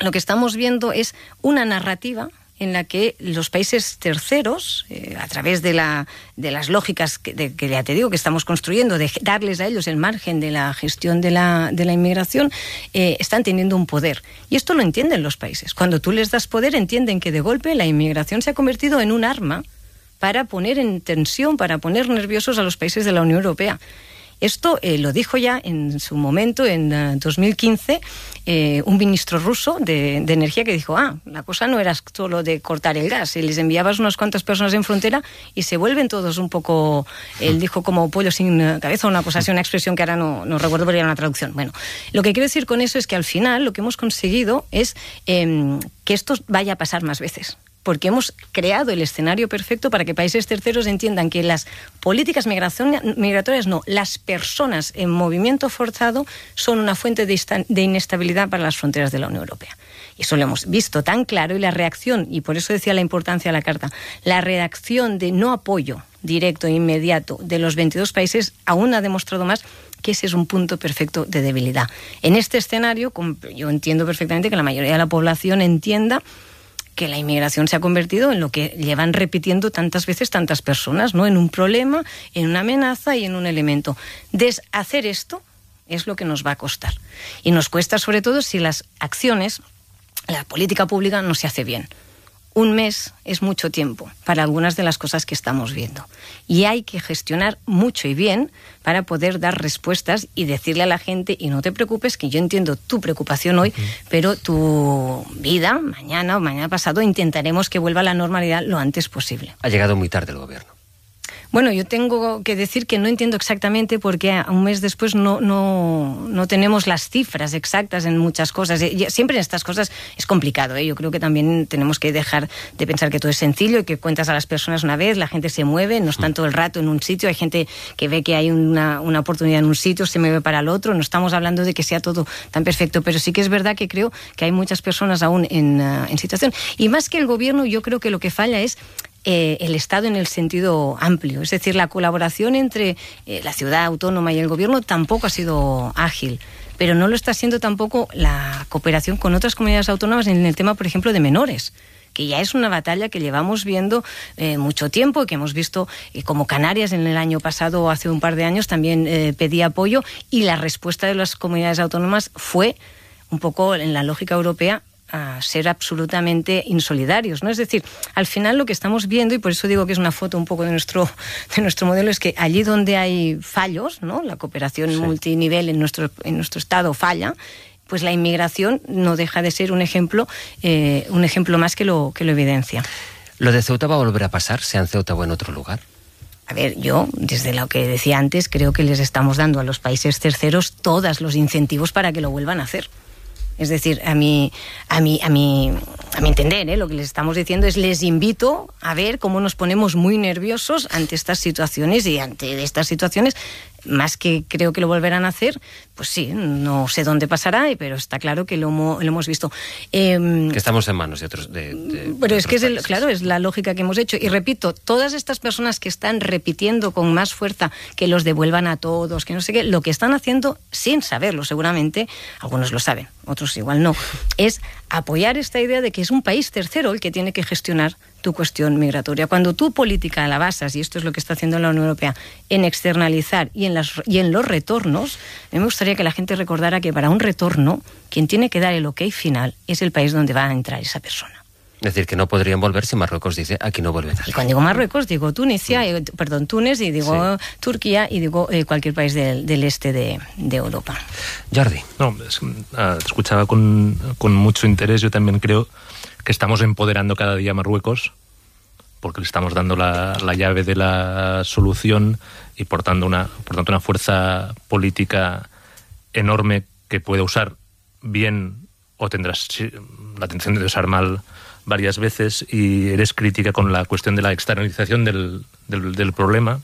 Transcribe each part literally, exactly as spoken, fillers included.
lo que estamos viendo es una narrativa en la que los países terceros, eh, a través de, la, de las lógicas que, de, que ya te digo que estamos construyendo, de darles a ellos el margen de la gestión de la, de la inmigración, eh, están teniendo un poder. Y esto lo entienden los países. Cuando tú les das poder, entienden que de golpe la inmigración se ha convertido en un arma para poner en tensión, para poner nerviosos a los países de la Unión Europea. Esto eh, lo dijo ya en su momento, en uh, dos mil quince, eh, un ministro ruso de, de energía que dijo, ah, la cosa no era solo de cortar el gas, y les enviabas unas cuantas personas en frontera y se vuelven todos un poco, él dijo como pollo sin cabeza, una cosa así, una expresión que ahora no, no recuerdo, pero era una traducción. Bueno, lo que quiero decir con eso es que al final lo que hemos conseguido es eh, que esto vaya a pasar más veces, porque hemos creado el escenario perfecto para que países terceros entiendan que las políticas migratorias, no, las personas en movimiento forzado son una fuente de, de inestabilidad para las fronteras de la Unión Europea. Y eso lo hemos visto tan claro, y la reacción, y por eso decía la importancia de la carta, la reacción de no apoyo directo e inmediato de los veintidós países aún ha demostrado más que ese es un punto perfecto de debilidad. En este escenario, yo entiendo perfectamente que la mayoría de la población entienda que la inmigración se ha convertido en lo que llevan repitiendo tantas veces tantas personas, ¿no? En un problema, en una amenaza y en un elemento. Deshacer esto es lo que nos va a costar. Y nos cuesta sobre todo si las acciones, la política pública no se hace bien. Un mes es mucho tiempo para algunas de las cosas que estamos viendo. Y hay que gestionar mucho y bien para poder dar respuestas y decirle a la gente, y no te preocupes, que yo entiendo tu preocupación hoy, uh-huh. pero tu vida, mañana o mañana pasado, intentaremos que vuelva a la normalidad lo antes posible. Ha llegado muy tarde el gobierno. Bueno, yo tengo que decir que no entiendo exactamente porque un mes después no, no, no tenemos las cifras exactas en muchas cosas. Siempre en estas cosas es complicado, ¿eh? Yo creo que también tenemos que dejar de pensar que todo es sencillo y que cuentas a las personas una vez, la gente se mueve, no están todo el rato en un sitio, hay gente que ve que hay una, una oportunidad en un sitio, se mueve para el otro, no estamos hablando de que sea todo tan perfecto, pero sí que es verdad que creo que hay muchas personas aún en, uh, en situación. Y más que el gobierno, yo creo que lo que falla es Eh, el Estado en el sentido amplio. Es decir, la colaboración entre eh, la ciudad autónoma y el gobierno tampoco ha sido ágil, pero no lo está siendo tampoco la cooperación con otras comunidades autónomas en el tema, por ejemplo, de menores, que ya es una batalla que llevamos viendo eh, mucho tiempo y que hemos visto eh, como Canarias en el año pasado o hace un par de años también eh, pedía apoyo, y la respuesta de las comunidades autónomas fue un poco en la lógica europea a ser absolutamente insolidarios, ¿no? Es decir, al final lo que estamos viendo, y por eso digo que es una foto un poco de nuestro, de nuestro modelo, es que allí donde hay fallos, ¿no? La cooperación sí. multinivel en nuestro, en nuestro Estado falla, pues la inmigración no deja de ser un ejemplo, eh, un ejemplo más que lo, que lo evidencia. ¿Lo de Ceuta va a volver a pasar, sea en Ceuta o en otro lugar? A ver, yo, desde lo que decía antes, creo que les estamos dando a los países terceros todos los incentivos para que lo vuelvan a hacer. Es decir, a mi, a mi, a mi, a mi entender, ¿eh? Lo que les estamos diciendo es, les invito a ver cómo nos ponemos muy nerviosos ante estas situaciones, y ante estas situaciones, más que creo que lo volverán a hacer, pues sí, no sé dónde pasará, pero está claro que lo, lo hemos visto. Eh, que estamos en manos de otros de, de Pero de es que, es el, países. claro, es la lógica que hemos hecho. Y repito, todas estas personas que están repitiendo con más fuerza que los devuelvan a todos, que no sé qué, lo que están haciendo, sin saberlo seguramente, algunos lo saben, otros igual no, es apoyar esta idea de que es un país tercero el que tiene que gestionar tu cuestión migratoria. Cuando tu política la basas, y esto es lo que está haciendo la Unión Europea, en externalizar y en, las, y en los retornos, a mí me gustaría que la gente recordara que para un retorno, quien tiene que dar el ok final es el país donde va a entrar esa persona. Es decir, que no podrían volver si Marruecos dice, aquí no vuelve nadie. Y cuando digo Marruecos, digo Tunisia, sí. eh, perdón, Túnez, y digo sí. Turquía, y digo eh, cualquier país del, del este de, de Europa. Jordi. No, es, uh, te escuchaba con, con mucho interés. Yo también creo que estamos empoderando cada día a Marruecos, porque le estamos dando la, la llave de la solución, y por tanto, una, por tanto una fuerza política enorme que puede usar bien, o tendrás la intención de usar mal varias veces. Y eres crítica con la cuestión de la externalización del, del, del problema,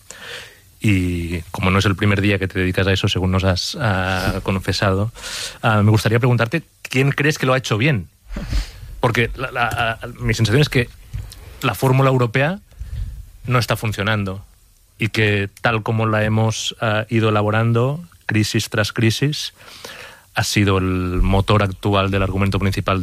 y como no es el primer día que te dedicas a eso, según nos has uh, confesado, uh, me gustaría preguntarte, ¿quién crees que lo ha hecho bien? Porque la, la, mi sensación es que la fórmula europea no está funcionando, y que tal como la hemos uh, ido elaborando, crisis tras crisis, ha sido el motor actual del argumento principal